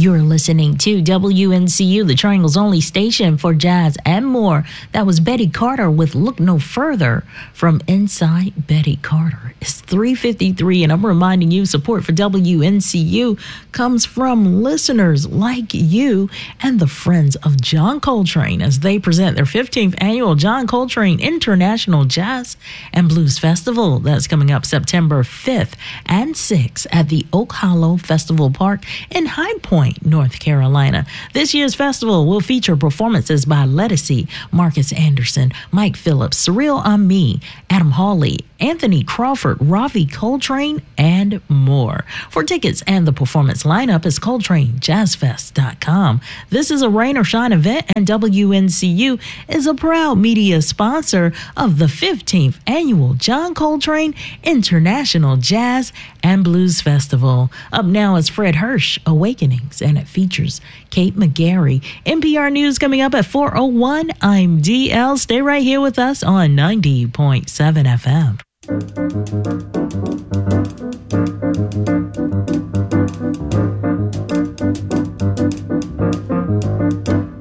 You're listening to WNCU, the Triangle's only station for jazz and more. That was Betty Carter with Look No Further from Inside Betty Carter. It's 3:53, and I'm reminding you support for WNCU comes from listeners like you and the Friends of John Coltrane as they present their 15th annual John Coltrane International Jazz and Blues Festival. That's coming up September 5th and 6th at the Oak Hollow Festival Park in High Point, North Carolina. This year's festival will feature performances by Letticy, Marcus Anderson, Mike Phillips, Surreal Ami, Adam Hawley, Anthony Crawford, Ravi Coltrane, and more. For tickets and the performance lineup is ColtraneJazzFest.com. This is a rain or shine event, and WNCU is a proud media sponsor of the 15th annual John Coltrane International Jazz and Blues Festival. Up now is Fred Hirsch, Awakenings, and it features Kate McGarry. NPR News coming up at 4:01. I'm DL. Stay right here with us on 90.7 FM.